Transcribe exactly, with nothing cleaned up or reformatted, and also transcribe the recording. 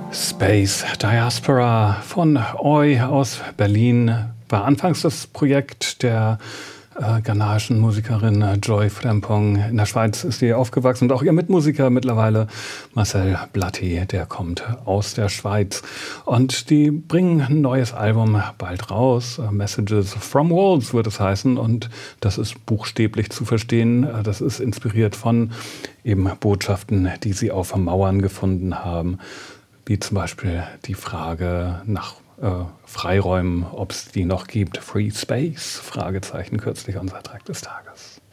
Space Diaspora von Oi aus Berlin war anfangs das Projekt der äh, ghanaischen Musikerin äh, Joy Frimpong. In der Schweiz ist sie aufgewachsen und auch ihr Mitmusiker mittlerweile Marcel Blatti, der kommt aus der Schweiz. Und die bringen ein neues Album bald raus. Äh, Messages from Walls wird es heißen, und das ist buchstäblich zu verstehen. Äh, das ist inspiriert von eben Botschaften, die sie auf Mauern gefunden haben. Wie zum Beispiel die Frage nach äh, Freiräumen, ob es die noch gibt. Free Space? Fragezeichen, kürzlich unser Track des Tages.